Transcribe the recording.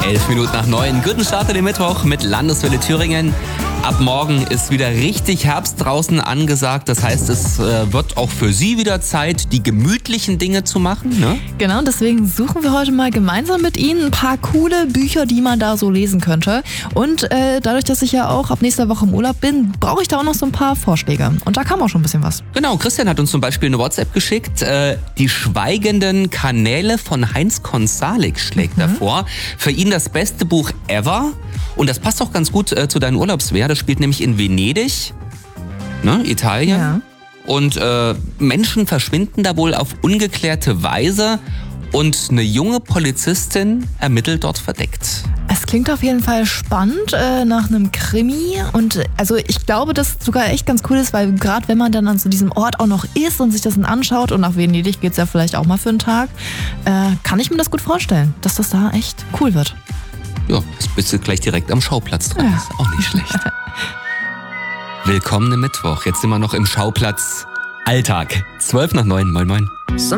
11:11. Guten Start in den Mittwoch mit Landeswelle Thüringen. Ab morgen ist wieder richtig Herbst draußen angesagt. Das heißt, es wird auch für Sie wieder Zeit, die gemütlichen Dinge zu machen, ne? Genau, deswegen suchen wir heute mal gemeinsam mit Ihnen ein paar coole Bücher, die man da so lesen könnte. Und dadurch, dass ich ja auch ab nächster Woche im Urlaub bin, brauche ich da auch noch so ein paar Vorschläge. Und da kam auch schon ein bisschen was. Genau, Christian hat uns zum Beispiel eine WhatsApp geschickt. Die schweigenden Kanäle von Heinz Konsalik schlägt davor. Für ihn das beste Buch ever. Und das passt auch ganz gut zu deinem Urlaubswehr. Das spielt nämlich in Venedig, ne, Italien. Ja. Und Menschen verschwinden da wohl auf ungeklärte Weise. Und eine junge Polizistin ermittelt dort verdeckt. Es klingt auf jeden Fall spannend nach einem Krimi. Und also ich glaube, dass sogar echt ganz cool ist, weil gerade wenn man dann an so diesem Ort auch noch ist und sich das dann anschaut, und nach Venedig geht's ja vielleicht auch mal für einen Tag, kann ich mir das gut vorstellen, dass das da echt cool wird. Ja, das bist du gleich direkt am Schauplatz dran. Ja. Ist auch nicht schlecht. Willkommen im Mittwoch. Jetzt sind wir noch im Schauplatz Alltag. 8:55. Moin, moin.